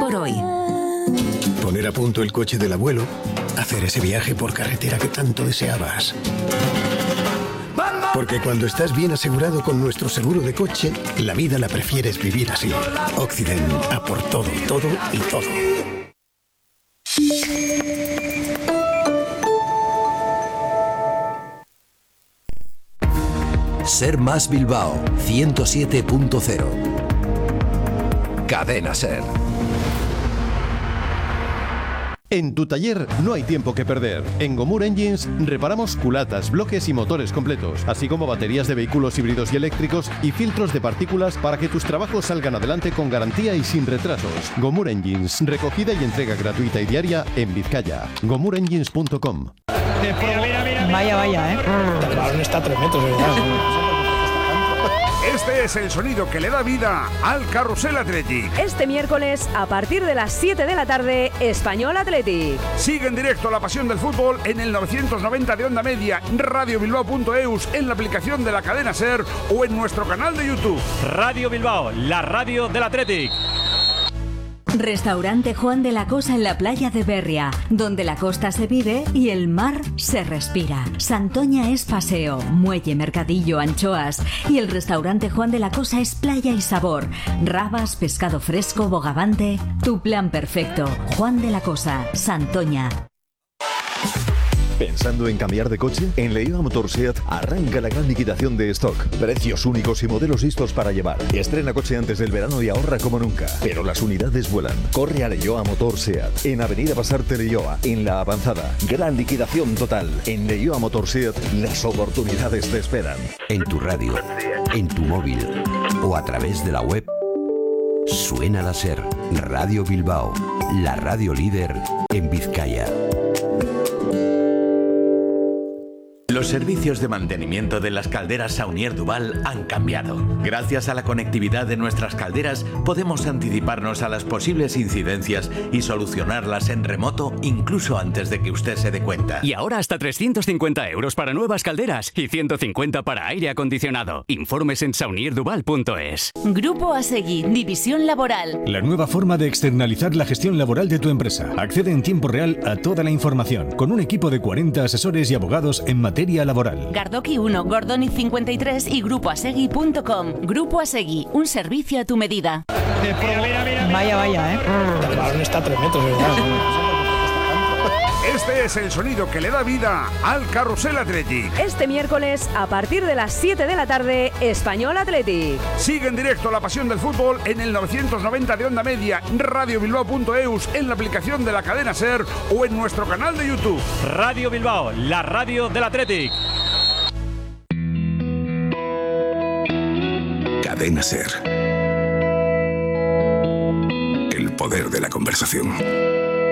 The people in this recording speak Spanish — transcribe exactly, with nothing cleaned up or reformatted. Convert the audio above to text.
por hoy. Poner a punto el coche del abuelo, hacer ese viaje por carretera que tanto deseabas. Porque cuando estás bien asegurado con nuestro seguro de coche, la vida la prefieres vivir así. Occident, a por todo, todo y todo. Ser Más Bilbao, ciento siete punto cero. Cadena Ser. En tu taller no hay tiempo que perder. En Gomur Engines reparamos culatas, bloques y motores completos, así como baterías de vehículos híbridos y eléctricos y filtros de partículas para que tus trabajos salgan adelante con garantía y sin retrasos. Gomur Engines, recogida y entrega gratuita y diaria en Vizcaya. gomur engines punto com. Mira, mira, mira. Vaya, vaya, ¿eh? El balón está a tres metros, ¿verdad? Este es el sonido que le da vida al Carrusel Athletic. Este miércoles, a partir de las siete de la tarde, Español Athletic. Sigue en directo la pasión del fútbol en el novecientos noventa de onda media, radio bilbao punto eus, en la aplicación de la cadena SER o en nuestro canal de YouTube. Radio Bilbao, la radio del Athletic. Restaurante Juan de la Cosa en la playa de Berria, donde la costa se vive y el mar se respira. Santoña es paseo, muelle, mercadillo, anchoas, y el restaurante Juan de la Cosa es playa y sabor. Rabas, pescado fresco, bogavante. Tu plan perfecto. Juan de la Cosa, Santoña. ¿Pensando en cambiar de coche? En Leioa Motor SEAT arranca la gran liquidación de stock. Precios únicos y modelos listos para llevar. Estrena coche antes del verano y ahorra como nunca. Pero las unidades vuelan. Corre a Leioa Motor SEAT. En Avenida Basarte Leioa, en La Avanzada. Gran liquidación total. En Leioa Motor SEAT, las oportunidades te esperan. En tu radio, en tu móvil o a través de la web. Suena la SER. Radio Bilbao. La radio líder en Vizcaya. Los servicios de mantenimiento de las calderas Saunier Duval han cambiado. Gracias a la conectividad de nuestras calderas, podemos anticiparnos a las posibles incidencias y solucionarlas en remoto incluso antes de que usted se dé cuenta. Y ahora hasta trescientos cincuenta euros para nuevas calderas y ciento cincuenta para aire acondicionado. Informes en saunier duval punto es. Grupo Asegui, División Laboral. La nueva forma de externalizar la gestión laboral de tu empresa. Accede en tiempo real a toda la información, con un equipo de cuarenta asesores y abogados en materia laboral. Gardoki uno, Gordoniz cincuenta y tres y grupo asegui punto com. Grupo Asegui, un servicio a tu medida. Mira, mira, mira. Vaya, vaya, ¿eh? El balón está a tres metros, ¿verdad? Este es el sonido que le da vida al Carrusel Athletic. Este miércoles, a partir de las siete de la tarde, Español Athletic. Sigue en directo la pasión del fútbol en el novecientos noventa de onda media, radio bilbao punto eus, en la aplicación de la cadena SER o en nuestro canal de YouTube. Radio Bilbao, la radio del Athletic. Cadena SER. El poder de la conversación.